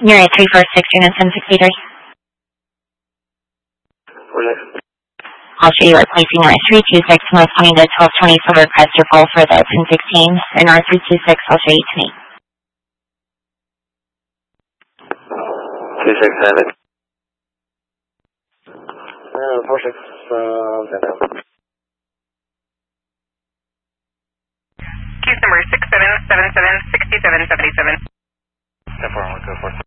You're at 346 units and 6 liters. What next? I'll show you replacing R326 corresponding to 1220 for request or call for the 1016, and R326 I'll show you tonight. 26 have it. 46, stand down. Case number 67776777. 10-4, 1 2 4